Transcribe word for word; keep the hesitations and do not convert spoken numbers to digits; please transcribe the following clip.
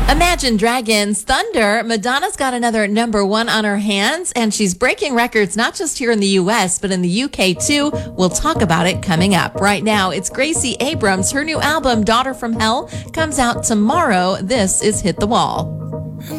Imagine Dragons Thunder. Madonna's got another number one on her hands, and she's breaking records not just here in the U S, but in the U K too. We'll talk about it coming up. Right now, it's Gracie Abrams. Her new album, Daughter from Hell, comes out tomorrow. This is Hit the Wall.